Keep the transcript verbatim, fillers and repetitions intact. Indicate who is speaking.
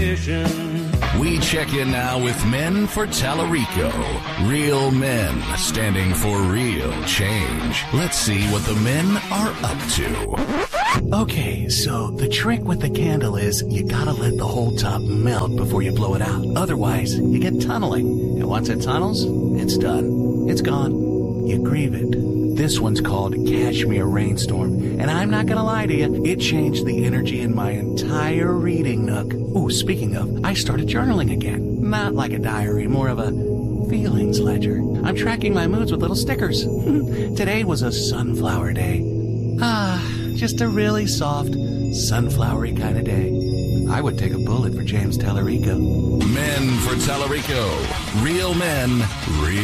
Speaker 1: competition.
Speaker 2: We check in now with Men for Tallarico. Real men standing for real change. Let's see what the men are up to.
Speaker 3: Okay, so the trick with the candle is you gotta let the whole top melt before you blow it out. Otherwise, you get tunneling. And once it tunnels, it's done. It's gone. You grieve it. This one's called Kashmir Rainstorm. And I'm not gonna lie to you, it changed the energy in my entire reading nook. Ooh, speaking of, I started journaling again. Not like a diary, more of a feelings ledger. I'm tracking my moods with little stickers. Today was a sunflower day. Ah, just a really soft, sunflowery kind of day. I would take a bullet for James Tallarico.
Speaker 2: Men for Tallarico. Real men, real